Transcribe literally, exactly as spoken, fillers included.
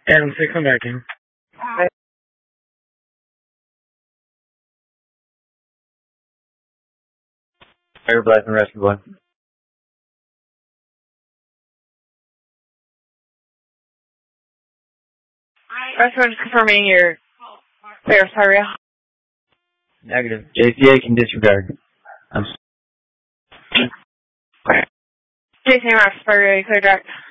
Adam six, I'm back in. Airblast and Rescue Boy. Rescue Boy, just confirming your clear area. Negative. J C A can disregard. I'm J C A, Max, clear direct.